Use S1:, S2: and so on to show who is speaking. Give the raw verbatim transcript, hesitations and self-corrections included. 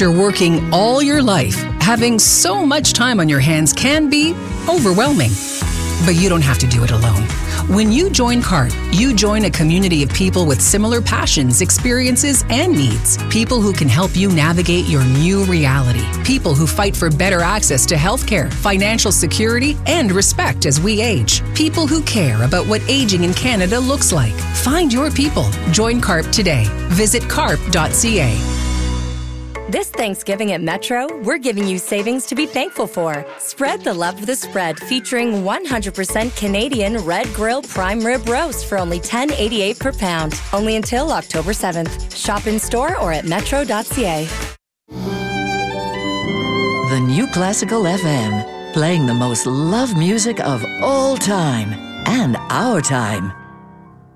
S1: After working all your life, having so much time on your hands can be overwhelming. But you don't have to do it alone. When you join CARP, you join a community of people with similar passions, experiences, and needs. People who can help you navigate your new reality. People who fight for better access to healthcare, financial security, and respect as we age. People who care about what aging in Canada looks like. Find your people. Join CARP today. Visit carp dot c a.
S2: This Thanksgiving at Metro, we're giving you savings to be thankful for. Spread the love of the spread, featuring one hundred percent Canadian Red Grill Prime Rib Roast for only ten dollars and eighty-eight cents per pound. Only until October seventh. Shop in store or at metro dot c a.
S3: The New Classical F M, playing the most loved music of all time and our time.